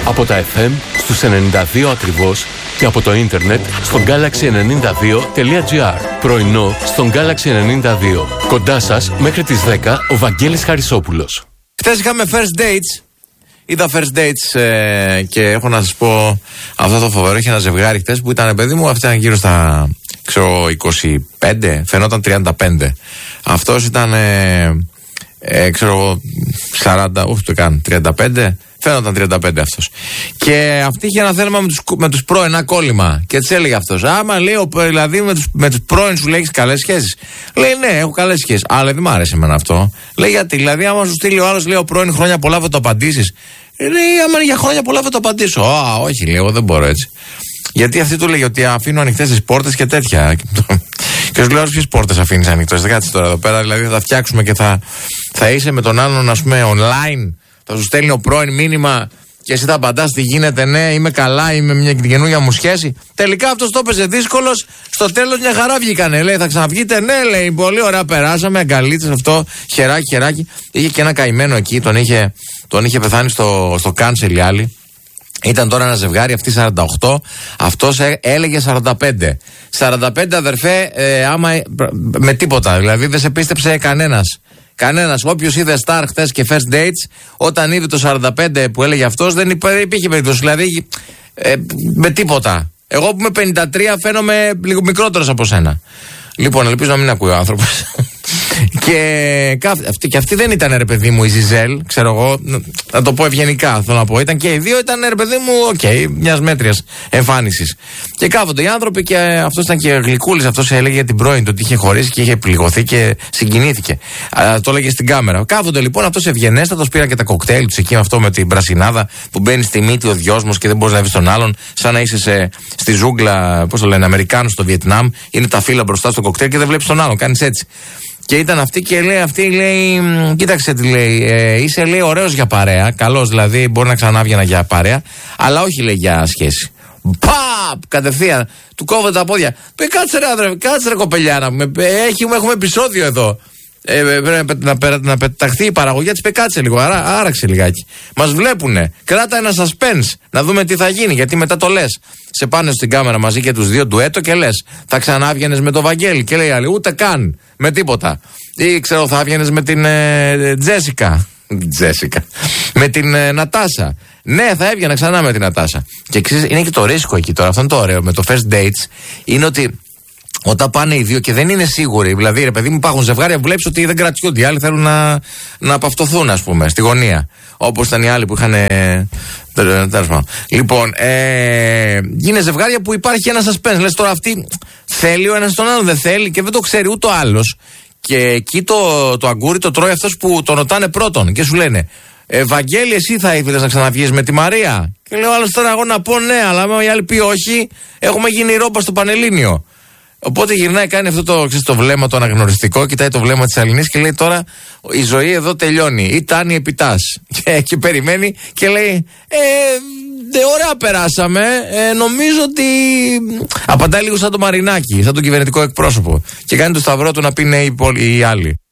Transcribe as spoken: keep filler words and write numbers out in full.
Από τα εφ εμ στους ενενήντα δύο ακριβώς και από το ίντερνετ στο γκάλαξι ενενήντα δύο τελεία τζι άρ. Πρωινό στον Γκάλαξι ενενήντα δύο. Κοντά σας μέχρι τις δέκα ο Βαγγέλης Χαρισόπουλος. Χθες είχαμε first dates. Είδα first dates ε, και έχω να σας πω αυτό το φοβερό. Είχε ένα ζευγάρι χθες που ήταν, παιδί μου, αυτά ήταν γύρω στα ξέρω, είκοσι πέντε, φαινόταν τριάντα πέντε. Αυτός ήταν ε, ε, ξέρω σαράντα, όχι το καν, τριάντα πέντε. Φαίνονταν τριάντα πέντε αυτός. Και αυτή είχε ένα θέλημα με τους, με τους πρώην, ένα κόλλημα. Και της έλεγε αυτός: άμα λέει, δηλαδή με τους, με τους πρώην σου λέει έχεις καλές σχέσεις. Λέει: ναι, έχω καλές σχέσεις. Αλλά δεν μ' άρεσε εμένα αυτό. Λέει: γιατί, δηλαδή, άμα σου στείλει ο άλλος, λέει ο πρώην χρόνια πολλά, θα το απαντήσεις. Λέει: άμα για χρόνια πολλά, θα το απαντήσω. Α, όχι, λέει, εγώ δεν μπορώ έτσι. Γιατί αυτή του λέγει ότι αφήνω ανοιχτές τις πόρτες και τέτοια. Και σου λέω: ποιες πόρτες αφήνεις ανοιχτές? Δεν κάτσε τώρα εδώ πέρα, δηλαδή θα φτιάξουμε και θα, θα είσαι με τον άλλον, ας πούμε, online. Θα σου στέλνει ο πρώην μήνυμα και εσύ θα απαντάς τι γίνεται, ναι, είμαι καλά, είμαι μια καινούργια μου σχέση. Τελικά αυτός το έπαιζε δύσκολος, στο τέλος μια χαρά βγήκανε. Λέει: θα ξαναβγείτε? Ναι, λέει, πολύ ωραία, περάσαμε, αγκαλίτσες αυτό, χεράκι, χεράκι. Είχε και ένα καημένο εκεί, τον είχε, τον είχε πεθάνει στο, στο cancel η άλλη. Ήταν τώρα ένα ζευγάρι, αυτή σαράντα οκτώ, αυτός έλεγε σαράντα πέντε. σαράντα πέντε αδερφέ, ε, άμα με τίποτα, δηλαδή δεν σε πίστεψε κανένας. Κανένας. Όποιος είδε Star χθες και First Dates, όταν είδε το σαράντα πέντε που έλεγε αυτός, δεν υπήρχε περίπτωση. Δηλαδή, ε, με τίποτα. Εγώ που είμαι πενήντα τρία φαίνομαι λίγο μικρότερος από σένα. Λοιπόν, ελπίζω να μην ακούει ο άνθρωπος. και, αυτή, και αυτή δεν ήταν, ρε παιδί μου, η Ζιζέλ, ξέρω εγώ, να το πω ευγενικά, θέλω να πω. Ήταν και οι δύο, ήταν, ρε παιδί μου, οκ, okay, μιας μέτριας εμφάνισης. Και κάθονται οι άνθρωποι και αυτός ήταν και γλυκούλης, αυτός έλεγε για την πρώην του ότι είχε χωρίσει και είχε πληγωθεί και συγκινήθηκε. Α, το έλεγε στην κάμερα. Κάθονται λοιπόν, αυτός ευγενέστατος, πήραν και τα κοκτέιλ τους εκεί, αυτό με την πρασινάδα που μπαίνει στη μύτη ο δυόσμος και δεν μπορεί να βρει τον άλλον, σαν να είσαι σε, στη ζούγκλα, πώς το λένε, Αμερικάνους στο Βιετνάμ, είναι τα φύλλα μπροστά στο κοκτέιλ και δεν βλέπει τον άλλον, κάνει έτσι. Και ήταν αυτή και λέει, αυτή λέει, κοίταξε τι λέει, ε, είσαι λέει ωραίος για παρέα, καλός δηλαδή, μπορεί να ξανάβγαινα για παρέα, αλλά όχι λέει για σχέση. Παπ! Κατευθείαν, του κόβω τα πόδια. Πει κάτσε ρε άντρε, κάτσε ρε κοπελιάνα, έχουμε, έχουμε επεισόδιο εδώ. Ε, πρέπει να, να, να πεταχθεί η παραγωγή της, κάτσε λίγο, άρα, άραξε λιγάκι. Μας βλέπουνε, κράτα ένα suspense, να δούμε τι θα γίνει, γιατί μετά το λες. Σε πάνε στην κάμερα μαζί και τους δύο ντουέτο και λες, θα ξανάβγαινες με τον Βαγγέλη? Και λέει άλλη, ούτε καν, με τίποτα. Ή ξέρω, θα έβγαινες με την ε, Τζέσικα. Τζέσικα. Με την ε, Νατάσα. Ναι, θα έβγαινα ξανά με την Νατάσα. Και ξέρεις, είναι και το ρίσκο εκεί τώρα, αυτό είναι το ωραίο με το first dates, είναι ότι όταν πάνε οι δύο και δεν είναι σίγουροι, δηλαδή ρε παιδί μου, υπάρχουν ζευγάρια που βλέπεις ότι δεν κρατιούνται, οι άλλοι θέλουν να, να απαυτοθούν, ας πούμε, στη γωνία. Όπως ήταν οι άλλοι που είχαν. Ε, λοιπόν, ε, είναι ζευγάρια που υπάρχει ένα suspense. Λες τώρα αυτή θέλει ο ένας τον άλλον, δεν θέλει και δεν το ξέρει ούτε ο άλλος. Και εκεί το, το αγκούρι το τρώει αυτός που τον ρωτάνε πρώτον και σου λένε, ε, Βαγγέλη, εσύ θα ήθελες να ξαναβγείς με τη Μαρία? Και λέω άλλος τώρα εγώ να πω ναι, αλλά άμα οι άλλοι πει όχι, έχουμε γίνει ρόμπα στο Πανελλήνιο. Οπότε γυρνάει, κάνει αυτό το, ξέρεις, το βλέμμα το αναγνωριστικό, κοιτάει το βλέμμα της Αλληνής και λέει τώρα η ζωή εδώ τελειώνει. Ή τάνει επιτάς. Και, και περιμένει και λέει ε, δε, ωραία περάσαμε. Ε, νομίζω ότι. Απαντάει λίγο σαν το Μαρινάκι, σαν τον κυβερνητικό εκπρόσωπο. Και κάνει το σταυρό του να πει ναι οι, οι άλλοι.